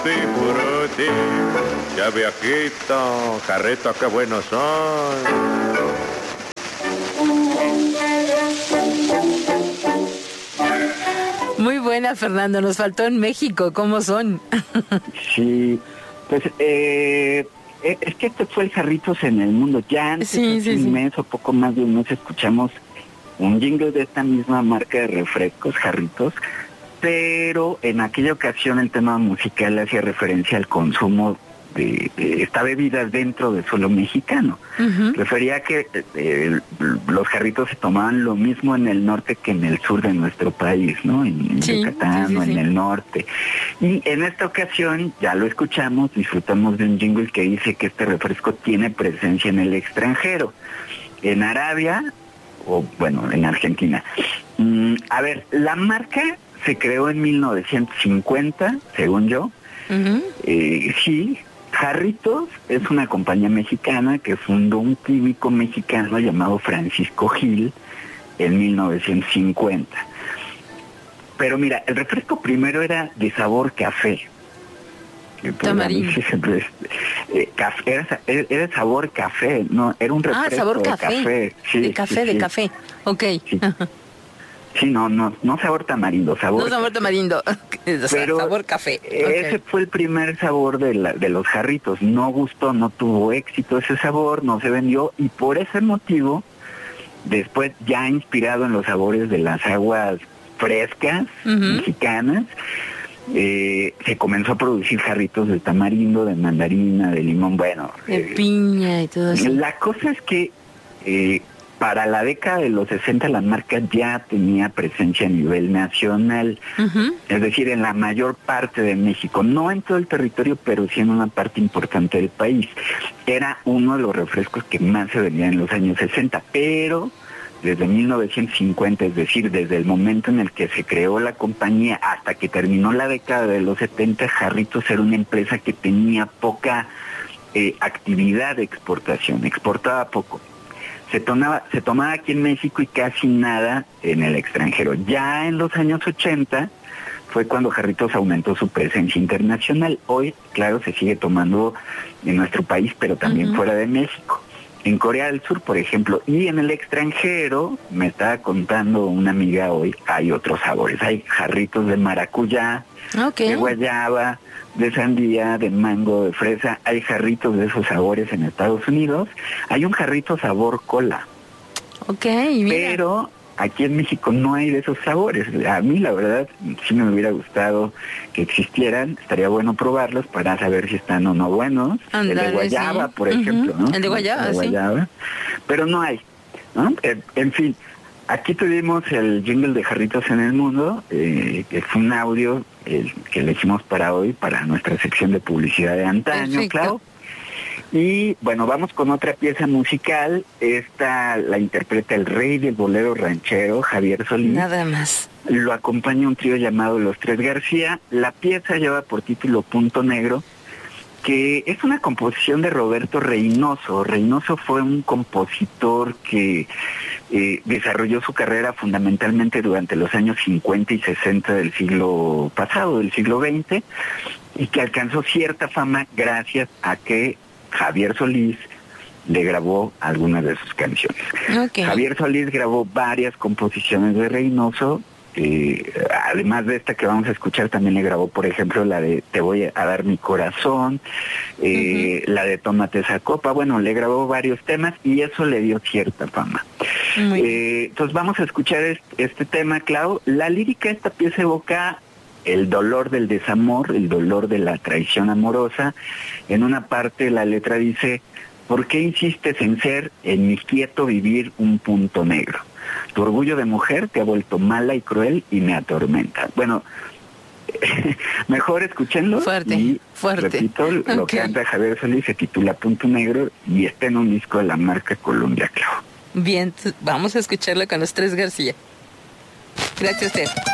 Frutti, ya viejito, jarrito, qué buenos son. Muy buena, Fernando. Nos faltó en México. ¿Cómo son? Sí, pues es que este fue el Jarritos en el Mundo. Ya antes, hace un mes o poco más de un mes, escuchamos un jingle de esta misma marca de refrescos, Jarritos, pero en aquella ocasión el tema musical hacía referencia al consumo de esta bebida dentro de suelo mexicano. Refería a que los jarritos se tomaban lo mismo en el norte que en el sur de nuestro país, ¿no? En Yucatán o en el norte. Y en esta ocasión, ya lo escuchamos, disfrutamos de un jingle que dice que este refresco tiene presencia en el extranjero, en Arabia o, bueno, en Argentina. A ver, la marca se creó en 1950, según yo. Sí, Jarritos es una compañía mexicana que fundó un químico mexicano llamado Francisco Gil en 1950. Pero mira, el refresco primero era de sabor café. Tamarindo. Era sabor café, no, era un refresco sabor de café. Sí, de café, de café. Ok. Sí. Sí, no sabor tamarindo, sabor. No sabor tamarindo, pero sabor café. Ese fue el primer sabor de los jarritos. No gustó, no tuvo éxito ese sabor, no se vendió y por ese motivo, después ya inspirado en los sabores de las aguas frescas mexicanas, se comenzó a producir jarritos de tamarindo, de mandarina, de limón, bueno. De piña y todo eso. La cosa es que para la década de los 60 la marca ya tenía presencia a nivel nacional, es decir, en la mayor parte de México, no en todo el territorio, pero sí en una parte importante del país. Era uno de los refrescos que más se vendían en los años 60, pero desde 1950, es decir, desde el momento en el que se creó la compañía hasta que terminó la década de los 70, Jarritos era una empresa que tenía poca actividad de exportación, exportaba poco. Se tomaba aquí en México y casi nada en el extranjero. Ya en los años 80 fue cuando Jarritos aumentó su presencia internacional. Hoy, claro, se sigue tomando en nuestro país, pero también fuera de México. En Corea del Sur, por ejemplo, y en el extranjero, me estaba contando una amiga hoy, hay otros sabores. Hay jarritos de maracuyá, de guayaba, de sandía, de mango, de fresa. Hay jarritos de esos sabores en Estados Unidos. Hay un jarrito sabor cola. Mira. Pero aquí en México no hay de esos sabores. A mí, la verdad, sí me hubiera gustado que existieran. Estaría bueno probarlos para saber si están o no buenos. Andale, el de guayaba, por ejemplo, ¿no? El de guayaba, Pero no hay, ¿no? En fin, aquí tuvimos el jingle de Jarritos en el Mundo, que es un audio que le hicimos para hoy, para nuestra sección de publicidad de antaño, claro. Y bueno, vamos con otra pieza musical. Esta la interpreta el rey del bolero ranchero, Javier Solís. Nada más. Lo acompaña un trío llamado Los Tres García. La pieza lleva por título Punto Negro, que es una composición de Roberto Reynoso. Reynoso fue un compositor que desarrolló su carrera fundamentalmente durante los años 50 y 60 del siglo pasado, del siglo XX, y que alcanzó cierta fama gracias a que Javier Solís le grabó algunas de sus canciones. Javier Solís grabó varias composiciones de Reynoso. Además de esta que vamos a escuchar, también le grabó, por ejemplo, la de Te voy a dar mi corazón, la de Tómate esa copa. Bueno, le grabó varios temas y eso le dio cierta fama. Entonces vamos a escuchar este tema, Clau. La lírica de esta pieza evoca el dolor del desamor, el dolor de la traición amorosa. En una parte la letra dice: ¿por qué insistes en ser, en mi quieto vivir, un punto negro? Tu orgullo de mujer te ha vuelto mala y cruel y me atormenta. Bueno, mejor escúchenlo. Fuerte. Repito, lo canta Javier Solís, se titula Punto Negro y está en un disco de la marca Columbia, Clau. Bien, vamos a escucharlo con Los Tres García. Gracias a usted.